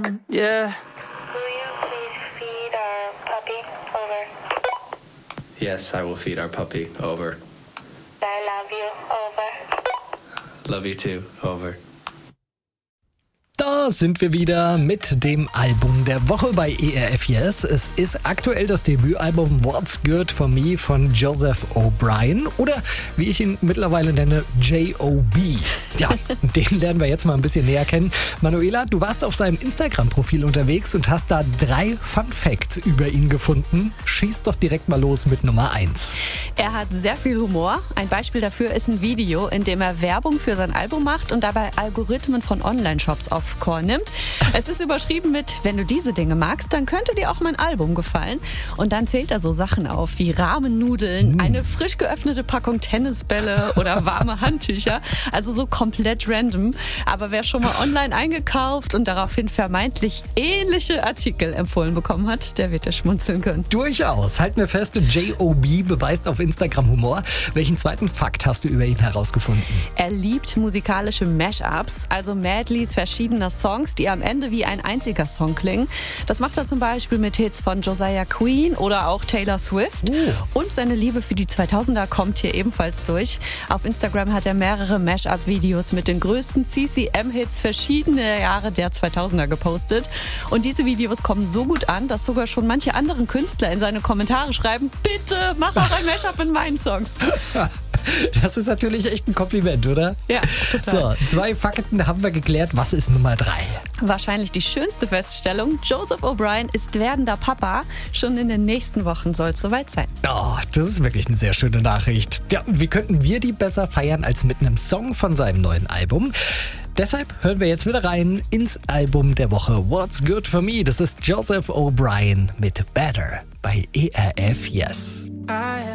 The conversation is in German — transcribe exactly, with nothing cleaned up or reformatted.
on, yeah. Will you please feed our puppy? Over. Yes, I will feed our puppy. Over. I love you. Over. Love you too. Over. Da sind wir wieder mit dem Album der Woche bei E R F Yes. Es ist aktuell das Debütalbum What's Good For Me von Joseph O'Brien oder wie ich ihn mittlerweile nenne, J O B. Ja, den lernen wir jetzt mal ein bisschen näher kennen. Manuela, du warst auf seinem Instagram-Profil unterwegs und hast da drei Fun Facts über ihn gefunden. Schieß doch direkt mal los mit Nummer eins. Er hat sehr viel Humor. Ein Beispiel dafür ist ein Video, in dem er Werbung für sein Album macht und dabei Algorithmen von Online-Shops aufs Korn nimmt. Es ist überschrieben mit, wenn du diese Dinge magst, dann könnte dir auch mein Album gefallen. Und dann zählt er so Sachen auf wie Rahmennudeln, mm. eine frisch geöffnete Packung Tennisbälle oder warme Handtücher. Also so komplett random. Aber wer schon mal online eingekauft und daraufhin vermeintlich ähnliche Artikel empfohlen bekommen hat, der wird ja schmunzeln können. Durchaus. Halten wir fest, J O B beweist auf Instagram Humor. Welchen zweiten Fakt hast du über ihn herausgefunden? Er liebt musikalische Mashups, also Medleys verschiedener Songs, die am Ende wie ein einziger Song klingen. Das macht er zum Beispiel mit Hits von Josiah Queen oder auch Taylor Swift. Oh. Und seine Liebe für die zweitausender kommt hier ebenfalls durch. Auf Instagram hat er mehrere Mashup-Videos mit den größten C C M-Hits verschiedener Jahre der zweitausender gepostet. Und diese Videos kommen so gut an, dass sogar schon manche anderen Künstler in seine Kommentare schreiben, bitte mach auch ein Mashup in meinen Songs. Das ist natürlich echt ein Kompliment, oder? Ja, total. So, zwei Fakten haben wir geklärt. Was ist Nummer drei? Wahrscheinlich die schönste Feststellung. Joseph O'Brien ist werdender Papa. Schon in den nächsten Wochen soll es soweit sein. Oh, das ist wirklich eine sehr schöne Nachricht. Ja, wie könnten wir die besser feiern als mit einem Song von seinem neuen Album? Deshalb hören wir jetzt wieder rein ins Album der Woche What's Good For Me. Das ist Joseph O'Brien mit Better bei E R F Yes.